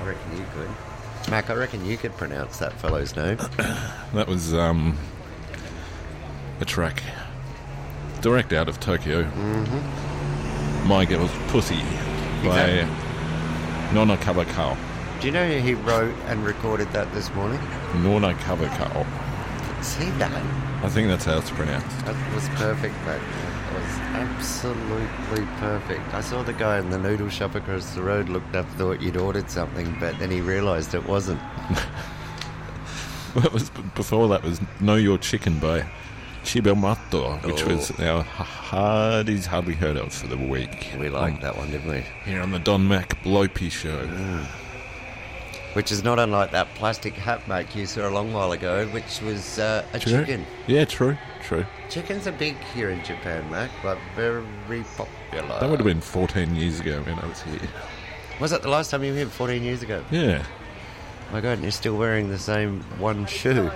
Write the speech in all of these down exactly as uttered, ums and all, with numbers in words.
reckon you could. Mac, I reckon you could pronounce that fellow's name. That was um, a track direct out of Tokyo. Mm-hmm. My Girl's Pussy by Nona Kawakao. Do you know he wrote and recorded that this morning? Nona Kawakao. See that? I think that's how it's pronounced. That was perfect, mate. That was absolutely perfect. I saw the guy in the noodle shop across the road, looked up, thought you'd ordered something, but then he realised it wasn't. Well, it was, before that was Know Your Chicken by Chibomato, which Oh. was our Hardy's hardly heard of for the week. We liked Um, that one, didn't we? Here on the Don Mac Blopey Show. Mm. Which is not unlike that plastic hat, mate, you saw a long while ago, which was uh, a True. chicken. Yeah, true, true. Chickens are big here in Japan, Mac, but very popular. That would have been fourteen years ago when I was here. Was that the last time you were here? fourteen years ago? Yeah. My God, and you're still wearing the same one shoe.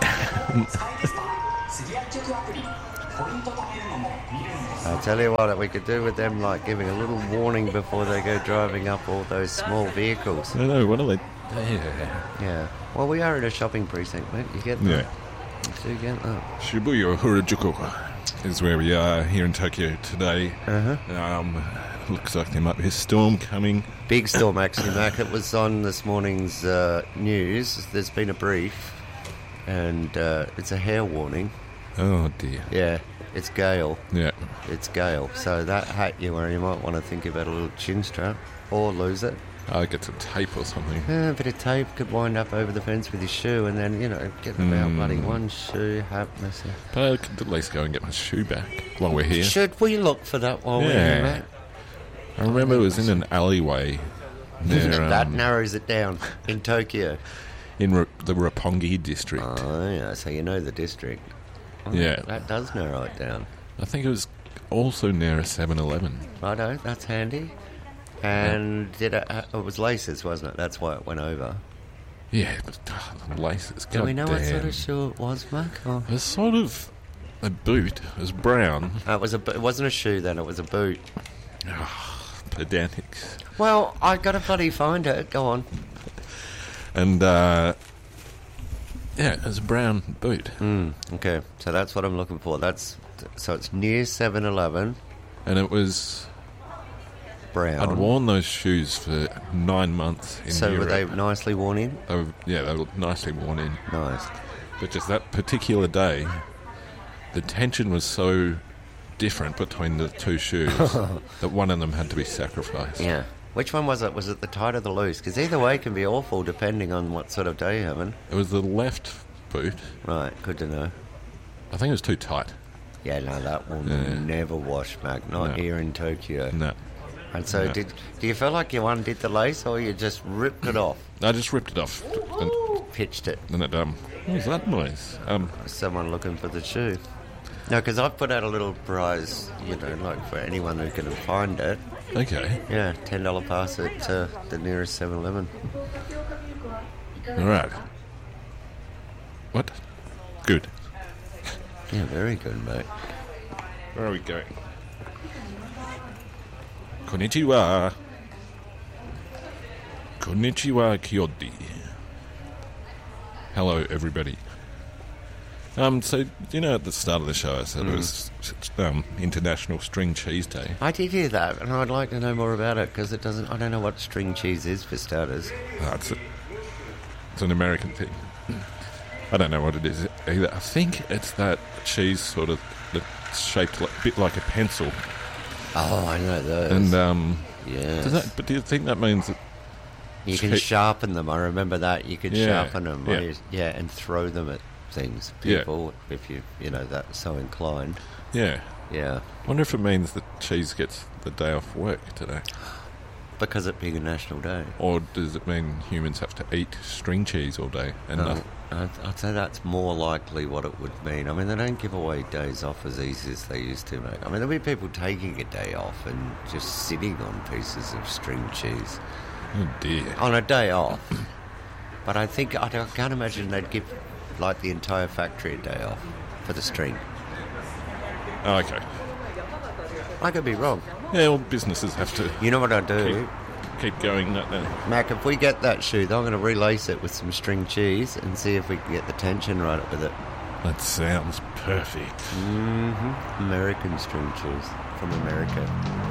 I tell you what, we could do with them, like giving a little warning before they go driving up all those small vehicles. I don't know, what are they? Yeah. Yeah. Well, we are in a shopping precinct, mate. You get that? Yeah. You do get that. Shibuya Harajuku is where we are here in Tokyo today. Uh-huh. Um, looks like there might be a storm coming. Big storm, actually, Mac. It was on this morning's uh, news. There's been a brief, and uh, it's a hail warning. Oh, dear. Yeah, it's gale. Yeah. It's gale. So that hat you're wearing, you might want to think about a little chin strap, or lose it. I'll get some tape or something. Yeah, a bit of tape could wind up over the fence with your shoe, and then, you know, get about Mm. bloody one shoe, hat, missing. But I could at least go and get my shoe back while we're here. Should we look for that while we're Yeah. here, mate? I remember it was in an alleyway near, That um, narrows it down in Tokyo. in Ra- the Roppongi district. Oh, yeah, so you know the district. Oh, Yeah. That does narrow it down. I think it was also near a seven eleven. Righto, that's handy. And did it, uh, it was laces, wasn't it? That's why it went over. Yeah, but, uh, the laces. Do we know what sort goddamn. of shoe it was, Mark? Or? It was sort of a boot. It was brown. Uh, it, was a, bo- it wasn't a shoe then, it was a boot. Pedantics. Well, I got to bloody find it. Go on. And, uh, yeah, it was a brown boot. Mm, okay, so that's what I'm looking for. That's So it's near seven eleven. And it was... Brown. I'd worn those shoes for nine months in So Europe. were they nicely worn in? They were, yeah, they were nicely worn in. Nice. But just that particular day, the tension was so different between the two shoes that one of them had to be sacrificed. Yeah. Which one was it? Was it the tight or the loose? Because either way can be awful depending on what sort of day you're having. It was the left boot. Right, good to know. I think it was too tight. Yeah, no, that will Yeah. never wash back. Not No. here in Tokyo. No. And so No. did do you feel like you undid the lace or you just ripped it off? I just ripped it off. And Pitched it. then it, um, what was that noise? Um, Someone looking for the shoe. No, because I've put out a little prize, you know, like for anyone who can find it. okay. Yeah, ten dollar pass at uh, the nearest seven eleven. All right. What? Good. Yeah, very good, mate. Where are we going? Konnichiwa. Konnichiwa, Kyodi. Hello, everybody. Um, so, you know, at the start of the show I said Mm. it was um, International String Cheese Day. I did hear that, and I'd like to know more about it because it doesn't. I don't know what string cheese is for starters. Oh, it's, a, it's an American thing. I don't know what it is either. I think it's that cheese sort of that's shaped like, a bit like a pencil. Oh, I know those. And, um, yeah. does that, but do you think that means that You can Cheap. sharpen them. I remember that. You could Yeah, sharpen them. yeah. Yeah. yeah, and throw them at things. Yeah. People, if you, you know, that so inclined. Yeah. Yeah. Wonder if it means that cheese gets the day off work today. Because it being a national day. Or does it mean humans have to eat string cheese all day and No, nothing? I'd, I'd say that's more likely what it would mean. I mean, they don't give away days off as easy as they used to, mate. I mean, there'll be people taking a day off and just sitting on pieces of string cheese. Oh dear. On a day off. But I think, I, don't, I can't imagine they'd give, like, the entire factory a day off for the string. Oh, okay. I could be wrong. Yeah, well, businesses have to... You know what I do? keep going, don't they? Mac, if we get that shoe, I'm going to relace it with some string cheese and see if we can get the tension right with it. That sounds perfect. Mm-hmm. American string cheese from America.